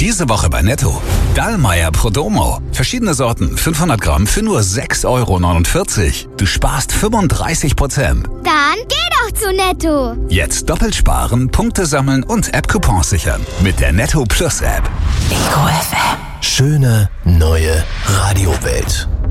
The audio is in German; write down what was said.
Diese Woche bei Netto. Dallmayr Prodomo. Verschiedene Sorten, 500 Gramm für nur 6,49 €. Du sparst 35%. Dann geh doch zu Netto. Jetzt doppelt sparen, Punkte sammeln und App-Coupons sichern. Mit der Netto Plus App. Ego FM. Schöne neue Radiowelt.